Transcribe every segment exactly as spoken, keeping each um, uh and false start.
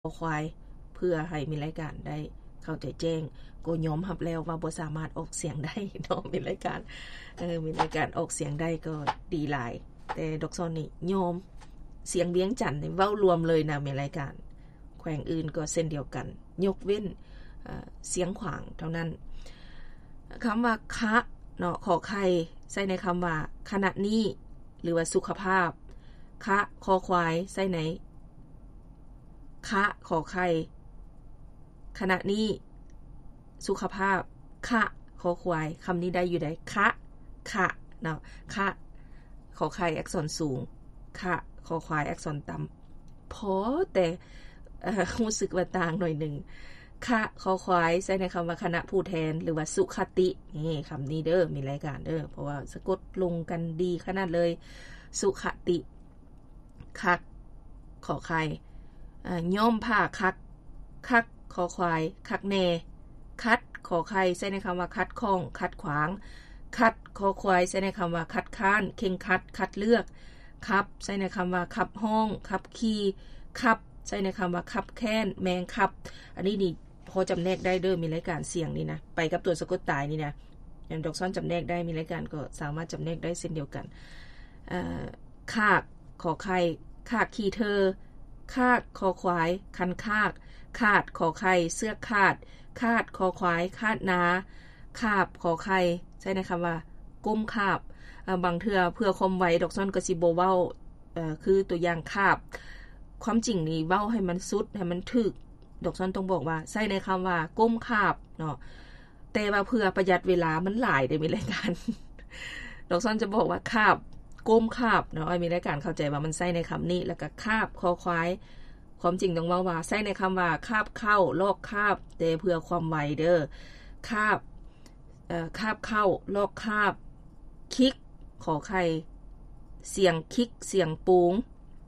ควายเพื่อให้มีรายการได้เข้าใจแจ้งก็ยอมรับแล้วว่าบ่สามารถออกเสียงได้เนาะมีรายการเออมีรายการออกเสียงได้ก็ดีหลายแต่ดอกซอนนี่ยอมเสียงเวียงจันทน์นี่เว้ารวมเลยนะมีรายการแขวงอื่นก็เส้นเดียวกันยกเว้นเอ่อเสียงขวางเท่านั้นคำว่าคะเนาะขอไข่ใส่ในคำว่าขณะนี้หรือว่าสุขภาพคะคอควายใส่ในคะขอไข่ขณะนี้สุขภาพคะขอควายคำนี้ได้อยู่ได้คะคะเนาะคะขอไข่อักษรสูงคะขอควายอักษรต่ำพอแต่เอ่อรู้สึกว่าต่างหน่อยนึงคะขอควายใช้ในคำว่าคณะผู้แทนหรือว่าสุขตินี่คำนี้เด้อมีรายการเด้อเพราะว่าสะกดลงกันดีขนาดเลยสุขติคักขอไข่อ่าย่อมผ้าคักคักขอควายคักแน่คัดขอไข่ใช้ในคำว่าคัดข้องคัดขวางคัดขอควายใช้ในคำว่าคัดค้านเข่งคัดคัดเลือกครับใช้ในคำว่าขับห้องขับขี่ขับใช้ในคำว่าขับแค้นแมงขับอันนี้นี่พอจำแนกได้เด้อมีรายการเสียงนี่นะไปกับตัวสะกดตายนี่นะอย่างดอกซ้อนจำแนกได้มีรายการก็สามารถจำแนกได้เช่นเดียวกันเอ่อคากขอไข่คากขี่เธอคากคอควายคันคากคาดขอไข่เสื้อคาดคาดคอควายคาดนาคาบขอไข่ใช้ในคำว่าก้มคาบบางเทื่อเพื่อความไวดอกซ้อนก็สิบ่เว้าเอ่อคือตัวอย่างคาบความจริงนี่เว้าให้มันสุดให้มันถึกดอกซ้อนต้องบอกว่าใช้ในคำว่าก้มคาบเนาะแต่ว่าเพื่อประหยัดเวลามันหลายได้มีรายการ ดอกซ้อนจะบอกว่าคาบก้มคาบเนาะมีรายการเข้าใจว่ามันใช้ในคำนี้แล้วก็คาบคอควายความจริงต้องเว้าว่าใช้ในคำว่าคาบเข้าลอกคาบแต่เพื่อความไวเด้อคาบเอ่อคาบเข้าลอกคาบคิกขอไข่เสียงคิกเสียงปูง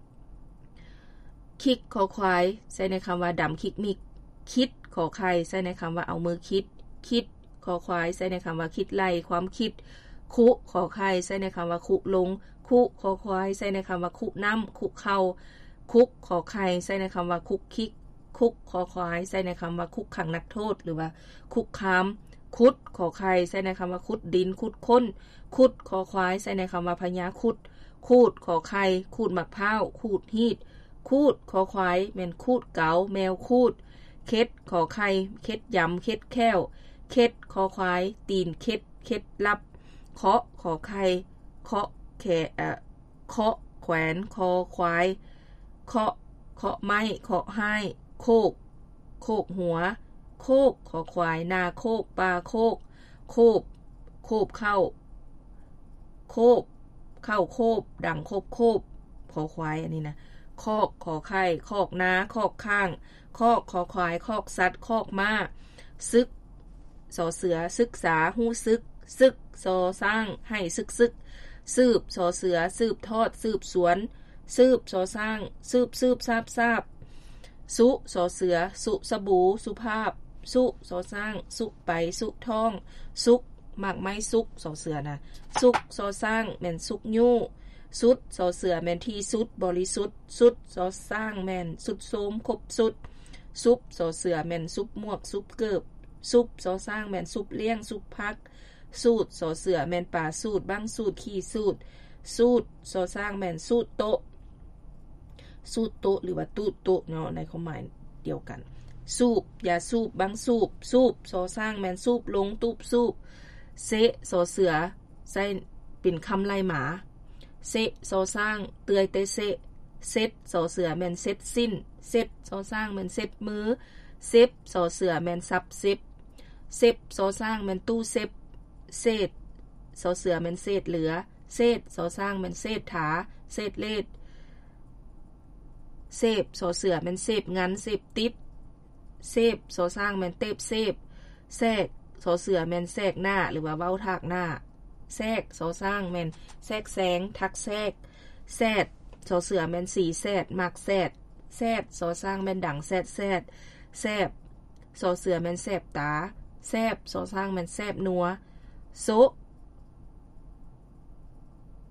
คิกขอควายใช้ในคำว่าดำคิกมิกคิดขอไข่ใช้ในคำว่าเอามือคิดคิดขอควายใช้ในคำว่าคิดไล่ความคิดคุขอไข่ใช้ในคำว่าคุลงคุขอควายใช้ในคำว่าคุน้ำคุเข้าคุกขอไข่ใช้ในคำว่าคุกคิกคุกขอควายใช้ในคำว่าคุกขังนักโทษหรือว่าคุกคามคุดขอไข่ใช้ในคำว่าคุดดินคุดค้นคุดขอควายใช้ในคำว่าพญาคุดคูดขอไข่คูดมะพร้าวคูดฮีดคูดขอควายแม่นคูดเก๋าแมวคูดเค็ดขอไข่เค็ดยำเค็ดแค้วเค็ดขอควายตีนเค็ดเค็ดลับเคาะขอไข่เคาะแขเอ่อเคาะแขวนคอควายเคาะเคาะไม้เคาะให้โคกโคกหัวโคกขอควายนาโคกปลาโคกโคบโคบเข้าโคบเข้าโคบดังโคบโคบขอควายอันนี้นะคอกขอไข่คอกนาคอกข้างคอกขอควายคอกสัตว์คอกม้าซึกสอเสือศึกษาฮู้ซึกซึกสอสร้างให้ซึกซึกสืบสอเสือสืบทอดสืบสวนสืบสอสร้างสืบสืบทราบทราบสุสอเสือสุสบูสุภาพสุสอสร้างสุไปสุท่องสุกมากไม้สุกสอเสือนะสุกสอสร้างแม่นสุกยู่สุดสอเสือแม่นที่สุดบริสุทธิ์สุดสอสร้างแม่นสุดโสมครบสุดซุปสอเสือแม่นซุปมวกซุปเกิบซุปสอสร้างแม่นซุปเลี้ยงซุปพักสูตรสอเสือแม่นป่าสูตรบ้างสูตรขี้สูตรสูตรสอสร้างแม่นสูตรโตสูตรโตหรือว่าตูดโตเนาะในความหมายเดียวกันสูบยาสูบบางสูบสูบสอสร้างแม่นสูบลงตูบสูบเซสอเสือใส่เป็นคำไล่หมาเซสอสร้างเตือยเตเซเซตสอเสือแม่นเซตสิ้นเซตสอสร้างแม่นเซตมือเซฟสอเสือแม่นซับเซฟเซฟสอสร้างแม่นตู้เซฟเศษสอเสือแม่นเศษเหลือเศษสอสร้างแม่นเศษถาเศษเลดเสพสอเสือแม่นเสพงั้นเสพติดเสพสอสร้างแม่นเตบเสพแทรกสอเสือแม่นแทรกหน้าหรือว่าเว้าทากหน้าแทรกสอสร้างแม่นแทรกแสงทักแทรกแซดสอเสือแม่นสีแซดมักแซดแซดสอสร้างแม่นดังแซดแซดแซบสอเสือแม่นแซบตาแซบสอสร้างแม่นแซบนัวโซ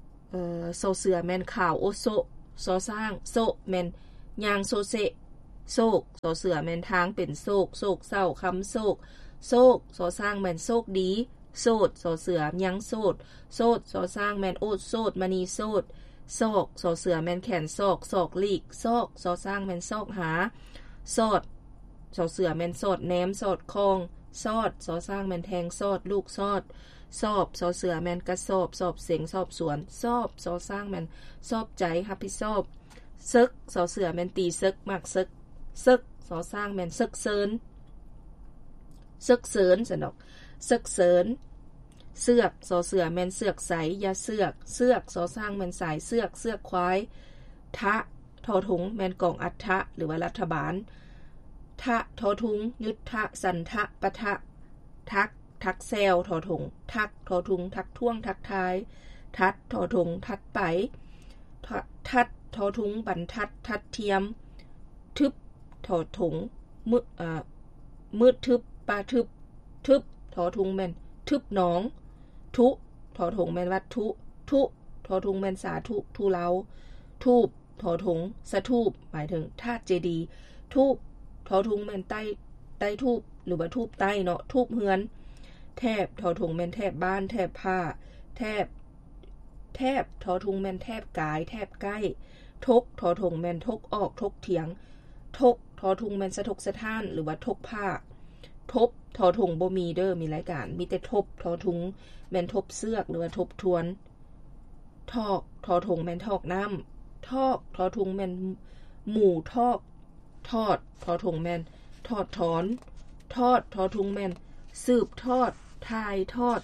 เอ่อสอเสือแม่นข่าวโอโซสอสร้างโซแม่นยางโซเซโโศกสอเสือแม่นทางเป็นโศกโศกเศร้าคำโศกโศกสอสร้างแม่นโศกดีโสดสอเสือยังโสดโสดสอสร้างแม่นโอดโสดมณีโสดซอกสอเสือแม่นแขนซอกซอกลีกซอกสอสร้างแม่นซอกหาสอดสอเสือแม่นสอดแหนมสอดคองซอดสอสร้างแม่นแทงซอดลูกซอดสอบสอเสือแม่นกระสอบสอบเสียงสอบสวนสอบสอสร้างแม่นสอบใจรับผิดชอบซึกสอเสือแม่นตีซึกมักซึกซึกสอสร้างแม่นซึกเซินซึกเซินสนอกซึกเซินเสือกสอเสือแม่นเสือกใสยาเสือกเสือกสอสร้างแม่นสายเสือกเสือกควายทะทอถุงแม่นกองอัฐะหรือว่ารัฐบาลทะทอทุงยุทธะสันทะปะทะทักทักแซวทอถุงทักทอทุงทักท่วงทักทายทัดทอถุงทัดไปทัดทอทุงบรรทัดทัดเทียมทึบทอถุงมืดอ่ามืดทึบปาทึบทึบทอทุงแม่นทึบหนองทุทอถุงแม่นวัตถุทุทอถุงแม่นสาธุทุเลาทูบทอถุงสะทูบหมายถึงธาตุเจดีย์ทูบทอถุงแม่นใต้ใต้ทูบหรือว่าทูบใต้เนาะทูบเฮือนแทบทอถุงแม่นแทบบ้านแทบผ้าแทบแทบทอถุงแม่นแทบกายแทบใกล้ทกทอถุงแม่นทกออกทกเถียงทกทอถุงแม่นสะทกสะท้านหรือว่าทกผ้าทบทอถุงบ่มีเด้อมีรายการมีแต่ทบทอถุงแม่นทบเสือกหรือว่าทบทวนทอกทอถุงแม่นทอกน้ำทอกทอถุงแม่นหมู่ทอกทอดทอถุงแม่นทอดถอนทอดทอถุงแม่นสืบทอดทายทอด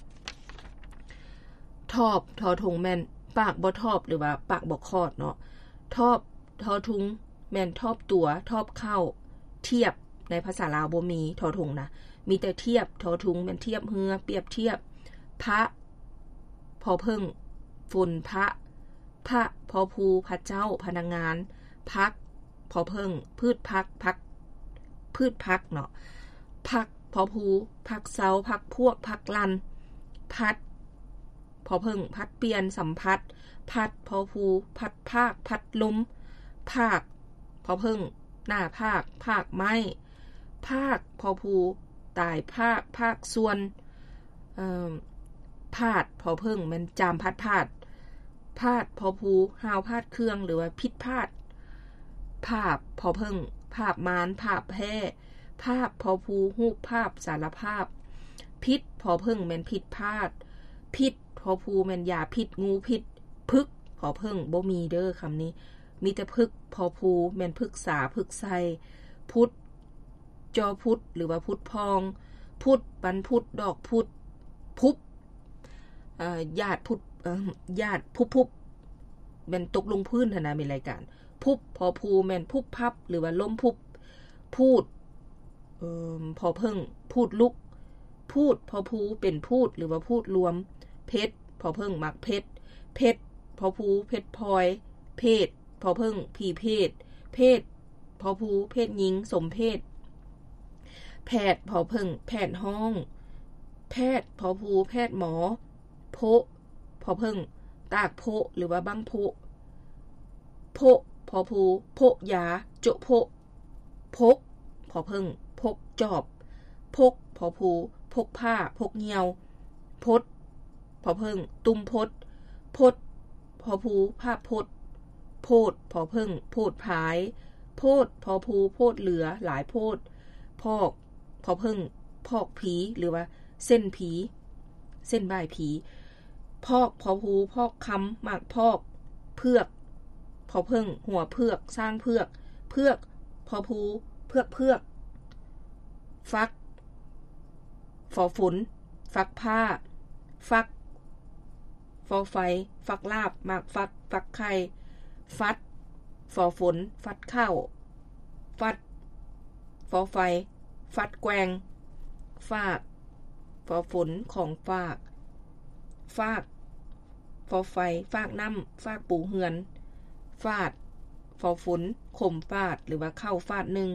ทอบทอถุงแม่นปากบ่ทอบหรือว่าปากบ่คอดเนาะทอบทอถุงแม่นทอบตัวทอบเข้าเทียบในภาษาลาวบ่มีทอถุงนะมีแต่เทียบทอถุงแม่นเทียบเฮือเปรียบเทียบพระพอเพิ่งฝุ่นพระพระพอภูพระเจ้าพนักงานพักพอเพิ่งพืชพักพักพืชพักเนาะพักพอภูพักเซาพักพวกพักลันพัดพอเพิ่งพัดเปลี่ยนสัมพัดพัดพอภูพัดภาคพัดลมภาคพอเพิ่งหน้าภาคภาคไม้ภาคพอภูตายภาคภาคส่วนเอ่อพาดพอเพิ่งมันจามพัดพาดพาดพอภูหาวพาดเครื่องหรือว่าพิษพาดภาพพอเพิ่งภาพมานภาพแพ้ภาพพอภูหูปภาพสารภาพพิษพอเพิ่งแม่นพิษพาดพิษพอภูแม่นยาพิษงูพิษพึกพอเพิ่งบ่มีเด้อคำนี้มีแต่พึกพอภูแม่นพึกษาพึกไสพุทธจอพุทธหรือว่าพุทธพองพุทธปันพุทธดอกพุทธพุบเอ่อญาติพุทธเอ่อญาติพุบพุบแม่นตกลงพื้นหั่นน่ะมีรายการพุบพอภูแม่นพุบพับหรือว่าล้มพุบพูดเอ่อพอเพิ่งพูดลุกพูดพอภูเป็นพูดหรือว่าพูดรวมเพชรพอเพิ่งมักเพชรเพชรพอภูเพชรพลอยเพศพอเพิ่งผีเพศเพศพอภูเพศหญิงสมเพศแพทย์พอเพิ่งแพทย์ห้องแพทย์พอภูแพทย์หมอโพพอเพิ่งตากโพหรือว่าบังโพโพพอภูโพยาโจโพพกพอเพิ่งพกจอบพกพอภูพกผ้าพกเหี่ยวพดพอเพิ่งตุ้มพดพดพอภูผ้าพดโพดพอเพิ่งโพดพายโพดพอภูโพดเหลือหลายโพดพอกพอเพิ่งพอกผีหรือว่าเส้นผีเส้นบ่ายผีพอกพอภูพอกคำหมากพอกเพือกพอเพิ่งหัวเพือกสร้างเพือกเพือกพอภูเพือกเพือกฟักฝอฝนฟักผ้าฟักฟอไฟฟักลาบหมากฟักฟักไข่ฟัดฝอฝนฟัดข้าวฟัดฟอไฟฟัดแกวงฟากฟอฝนของฟากฟากฟอไฟฟากน้ำฟากปูเหือนฟาดฟอฝนข่มฟาดหรือว่าเข้าฟาดหนึ่ง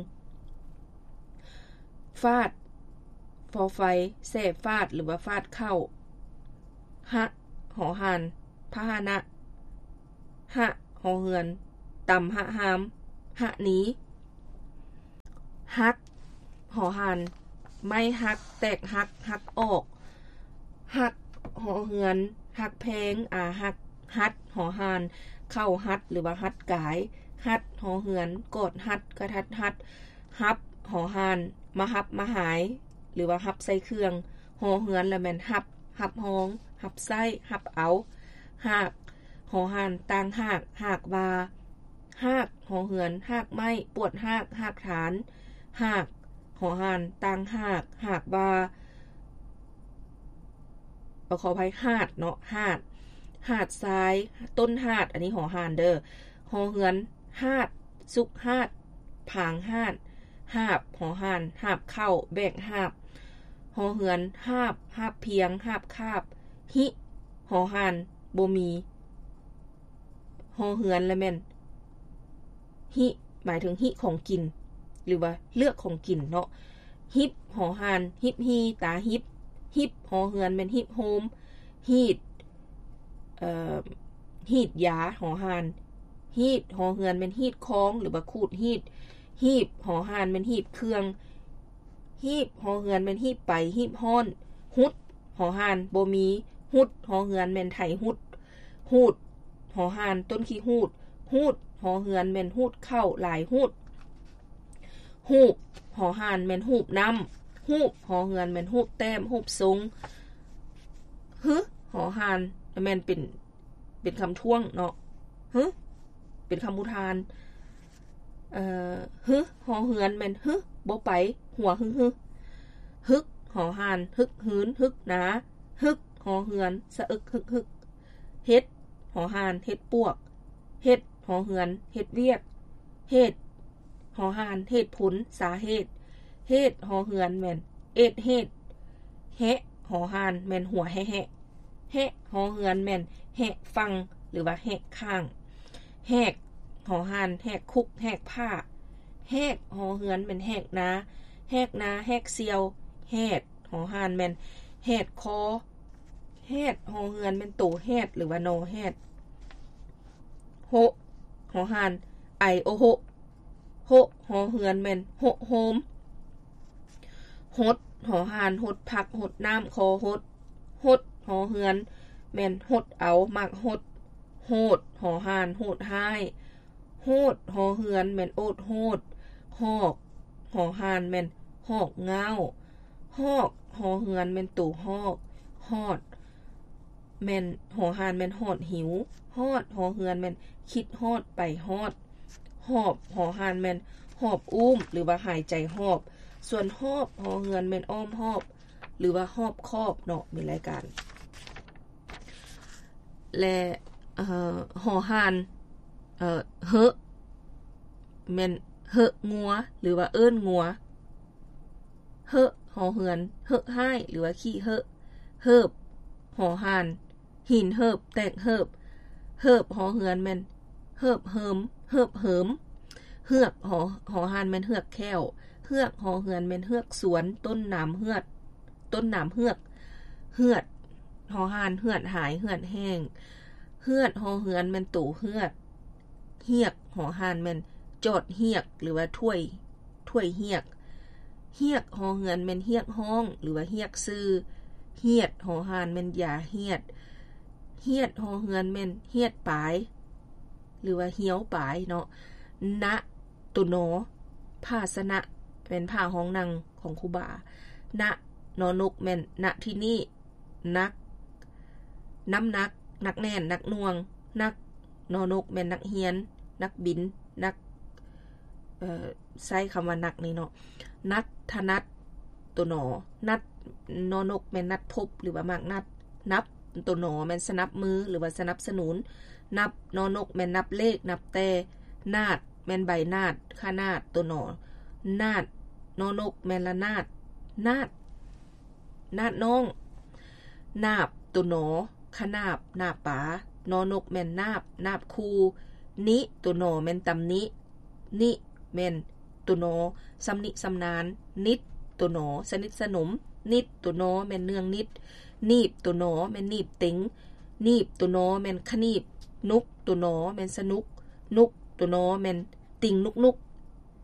ฟาดฟอไฟแส่ฟาดหรือว่าฟาดเข้าหะหอหันพหนะหะหอเหือนต่ำหะหามหะนี้หักหอหันไม่หักแตกหักหักออกหักหอเหือนหักแพงอ่าหักหัดหอหานเข้าหัดหรือว่าหัดกายหัดหอเหือนกดหัดกระทัดหัดฮับหอหานมาฮับมาหายหรือว่าฮับใส่เครื่องหอเหือนแล้วแม่นฮับฮับห้องฮับไส้ฮับเอาหากหอหานต่างหากหากวาหากหอเหือนหากไม้ปวดหากหากฐานหากหอหานต่างหากหากวาเอาขออภัยหาดเนาะหาดหาดซ้ายต้นหาดอันนี้หอหานเด้อหอเหือนหาดสุกหาดผางหาดหาบหอหานหาบเข้าแบกหาบหอเหือนหาบหาบเพียงหาบคาบหิหอหานบ่มีหอเหือนละแม่นหิหมายถึงหิของกินหรือว่าเลือกของกินเนาะฮิปหอหานฮิปฮีตาฮิปฮิปหอเหือนเป็นฮิปโฮมฮีดเอ่อฮีดยาหอหานฮีดหอเหือนเป็นฮีดคล้องหรือว่าขูดฮีดฮีบหอหานเป็นฮีบเครื่องฮีบหอเหือนเป็นฮีบไปฮีบฮ้อนฮุดหอหานบ่มีฮุดหอเหือนเป็นไถฮุดฮูดหอหานต้นขี้ฮูดฮูดหอเหือนเป็นฮูดเข้าหลายฮูดฮูบหอหานเป็นฮูบน้ำฮูบหอเหือนเป็นฮูบแต้มฮูบทรงฮึหอหานแม่นเป็นเป็นคำท่วงเนาะฮึเป็นคำอุทานเอ่อฮึหอเหือนแม่นฮึบ่ไปหัวฮึฮึฮึกหอหานฮึกหืนฮึกหนาฮึกหอเหือนสะอึกฮึกฮึกเฮ็ดหอหานเฮ็ดปวกเฮ็ดหอเหือนเฮ็ดเวียกเฮ็ดหอหานเฮ็ดผลสาเหตุเฮ็ดหอเหือนแม่นเอ็ดเฮ็ดแฮะหอหานแม่นหัวแฮะแฮะแฮะหอเหือนแม่นแฮะฟังหรือว่าแฮะข้างแหกหอหานแหกคุกแหกผ้าแหกหอเหือนเป็นแหกนาแหกนาแหกเซียวแหดหอหานแม่นแหดคอแหดหอเหือนเป็นโตแหดหรือว่าโนแหดโหหอหานไอโอโหโหหอเหือนแม่นโหโฮมหดหอหานหดผักหดน้ำคอหดหดหอเหือนแม่นหดเอามักหดโหดหอหานโหดหายโหดหอเหือนแม่นโอดโหดหอกหอหานแม่นหอกเงาหอกหอเหือนแม่นตู่หอกฮอดแม่นหอหานแม่นฮอดหิวฮอดหอเหือนแม่นคิดฮอดไปฮอดหอบหอหานแม่นหอบอุ้มหรือว่าหายใจหอบส่วนหอบหอเหือนแม่นอ้อมหอบหรือว่าหอบคอบเนาะมีรายการและเอ่อหอหานเอ่อเฮอะแม่นเฮอะงัวหรือว่าเอิ้นงัวเฮอะหอเหือนเฮอะให้หรือว่าขี้เฮอะเฮิบหอหานหินเฮิบแตกเฮิบเฮิบหอเหือนแม่นเฮิบเหิมเฮิบเหิมเฮือกหอหอหานแม่นเฮือกแค้วเฮือกหอเหือนแม่นเฮือกสวนต้นน้ำเฮือดต้นน้ำเฮือกเฮือดหอหานเฮือดหายเฮือดแห้งเฮือดหอเหือนแม่นตู่เฮือดเฮียกหอหานแม่นจอดเฮียกหรือว่าถ้วยถ้วยเฮียกเฮียกหอเหือนแม่นเฮียกห้องหรือว่าเฮียกซื่อเฮียดหอหานแม่นยาเฮียดเฮียดหอเหือนแม่นเฮียดปลายหรือว่าเหี่ยวปลายเนาะณตุโนภาสนะเป็นผ้าห้องนั่งของครูบาณนอนกแม่นณที่นี่นักน้ำหนักนักแน่นนักน่วงนักนอนกแม่นนักเฮียนนักบินนักเอ่อใช้คำว่านักนี่เนาะนัดธนัดตัวหนอนัดนอนกแม่นนัดพบหรือว่ามากนัดนับตัวหนอแม่นสนับมือหรือว่าสนับสนุนนับนอนกแม่นนับเลขนับแต่นาดแม่นใบนาดค่านาดตัวหนอนาดนอนกแม่นละนาดนาดนาดน้องนาบตัวหนอขนาบนาบป๋านอนกแม่นนาบนาบคูนิตัวหนอแม่นตำนินิแม่นตัวหนอสำนิสำนานนิดตัวหนอสนิทสนมนิดตัวหนอแม่นเนืองนิดนีบตัวหนอแม่นนีบติ๋งนีบตัวหนอแม่นขนีบนุกตัวหนอแม่นสนุกนุกตัวหนอแม่นติ่งนุกนุก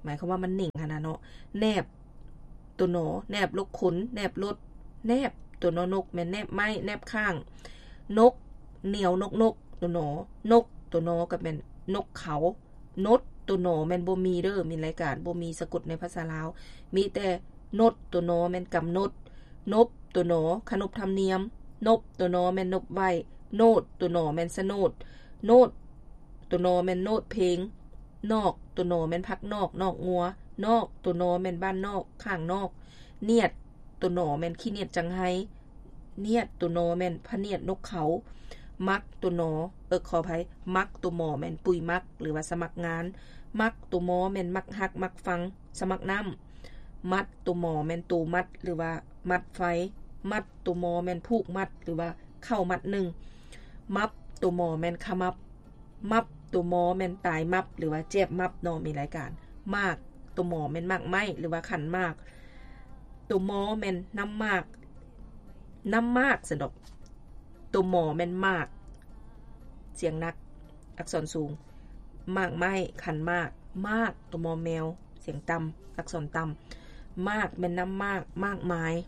หมายความว่ามันนิ่งขนาดเนาะแนบตัวหนอแนบลกขนแนบรถแนบตัวนอนกแม่นแนบไม้แนบข้างนกเหนียวนกนกตัวหนอนกตัวหนอกับแม่นนกเขานดตัวหนอแม่นบ่มีเด้อมีรายการบ่มีสะกดในภาษาลาวมีแต่นดตัวหนอแม่นกำนดนบตัวหนอขนบธรรมเนียมนบตัวหนอแม่นนบไว้โนดตัวหนอแม่นสโนดโนดตัวหนอแม่นโนดเพลงนอกตัวหนอแม่นพักนอกนอกงัวนอกตัวหนอแม่นบ้านนอกข้างนอกเนียดตัวหนอแม่นขี้เนียดจังไห้เนียดตัวหนอแม่นพะเนียดนกเขามักตัวหนอเออขออภัยมักตัวหมอแม่นปุยมักหรือว่าสมัครงานมักตัวหมอแม่นมักฮักมักฟังสมัครน้ำมัดตัวหมอแม่นตูมัดหรือว่ามัดไฟมัดตัวหมอแม่นผูกมัดหรือว่าเข้ามัดหนึ่งมับตัวหมอแม่นขมับมับตัวหมอแม่นตายมับหรือว่าเจ็บมับเนาะมีรายการมากตัวหมอแม่นมากไม้หรือว่าขันมากตัวหมอแม่นน้ำมากน้ำมากสะดอกตัวหมอแม่นมากเสียงนักอักษรสูงมากไม้ขันมากมากตัวหมอแมวเสียงต่ำอักษรต่ำมากแม่นน้ำมากมากมาย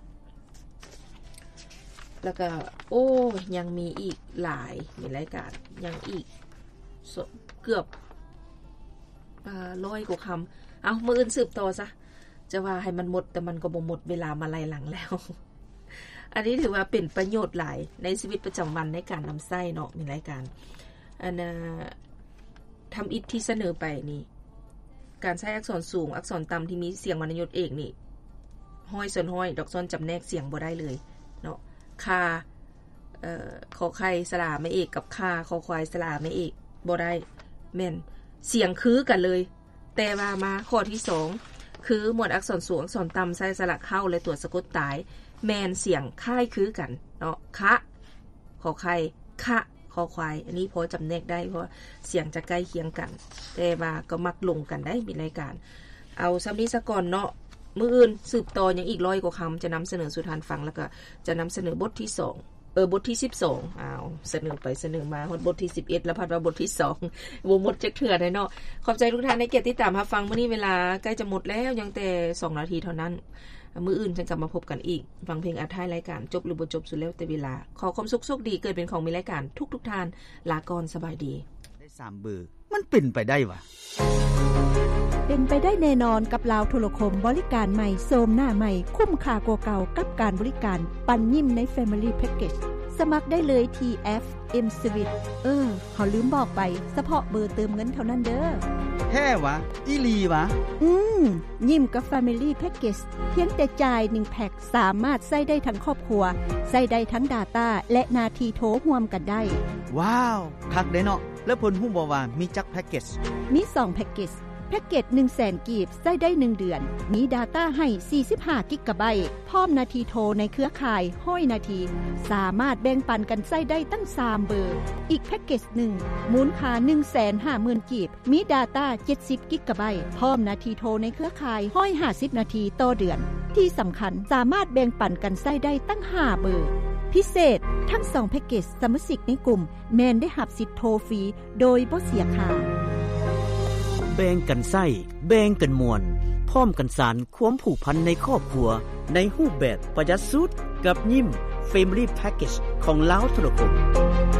แล้วก็โอ้ยังมีอีกหลายมีรายการยังอีกเกือบอ่าร้อยกว่าคำเอามื้ออื่นสืบต่อซะจะว่าให้มันหมดแต่มันก็บ่หมดเวลามาไล่หลังแล้วอันนี้ถือว่าเป็นประโยชน์หลายในชีวิตประจำวันในการนำไส้เนาะมีรายการอันน่ะทำอิฐที่เสนอไปนี่การใช้อักษรสูงอักษรต่ำที่มีเสียงวรรณยุกต์เอกนี่ห้อยส่วนห้อยดอกซ้อนจำแนกเสียงบ่ได้เลยเนาะคาเอ่อขอไข่สระไม่เอกกับคาขอควายสระไม่เอกบ่ได้แม่นเสียงคือกันเลยแต่ว่ามาข้อที่สองคือหมวดอักษรสูงอักษรต่ำใส่สระเข้าและตัวสะกดตายแมนเสียงคล้ายคือกันเนาะคะขอไข่คะขอควายอันนี้พอจำแนกได้เพราะเสียงจะใกล้เคียงกันแต่ว่าก็มักลงกันได้มีรายการเอาซ้ำนี้ซะก่อนเนาะมื้ออื่นสืบต่อยังอีกร้อยกว่าคำจะนำเสนอสู่ทานฟังแล้วก็จะนำเสนอบทที่สองเออบทที่สิบสองอ้าวเสนอไปเสนอมาฮอดบทที่สิบเอ็ดแล้วพัดว่าบทที่สองบ่หมดจักเทื่อได้เนาะขอบใจทุกท่านในเกียรติติดตามรับฟังมื้อนี้เวลาใกล้จะหมดแล้วยังแต่สองนาทีเท่านั้นมื้ออื่นฉันกลับมาพบกันอีกฟังเพลงอัดท้ายรายการจบหรือบ่จบสุดแล้วแต่เวลาขอความสุขโชคดีเกิดเป็นของมีรายการทุกๆท่านลาก่อนสบายดีได้สามเบอร์มันเป็นไปได้วะเป็นไปได้แน่นอนกับลาวโทรคมบริการใหม่โซมหน้าใหม่คุ้มค่ากว่าเก่ากับการบริการปันยิ้มใน Family Package สมัครได้เลยที่ เอฟ เอ็ม Switch เออเขาลืมบอกไปเฉพาะเบอร์เติมเงินเท่านั้นเด้อแท้วะอีหลีวะอืมยิ้มกับ Family Package เพียงแต่จ่ายหนึ่งแพ็คสามารถใช้ได้ทั้งครอบครัวใช้ได้ทั้ง Data และนาทีโทรร่วมกันได้ว้าวคักเด้เนาะแล้วเพิ่นฮู้บ่ว่ามีจักแพ็คเกจมีสองแพ็คเกจแพ็คเกจ หนึ่งแสน กีบใช้ได้หนึ่งเดือนมี Data ให้สี่สิบห้ากิกะไบต์พร้อมนาทีโทรในเครือข่ายห้อยนาทีสามารถแบ่งปันกันใช้ได้ตั้งสามเบอร์อีกแพ็คเกจหนึ่งมูลค่า หนึ่งแสนห้าหมื่น กีบมี Data เจ็ดสิบกิกะไบต์พร้อมนาทีโทรในเครือข่ายห้อยห้าสิบนาทีต่อเดือนที่สำคัญสามารถแบ่งปันกันใช้ได้ตั้งห้าเบอร์พิเศษทั้งสองแพ็คเกจสมาชิกในกลุ่มแม่นได้รับสิทธิ์โทรฟรีโดยบ่เสียค่าแบ่งกันไส้แบ่งกันมวลพร้อมกันสานความผูกพันในครอบครัวในรูปแบบประหยัดสุดกับยิ้ม Family Package ของลาวโทรคม